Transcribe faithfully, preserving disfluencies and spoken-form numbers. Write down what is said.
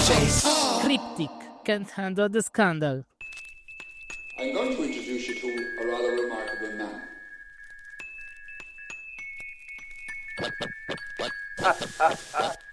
Cryptic can't handle the scandal. I'm going to introduce you to a rather remarkable man. Ha ha ha!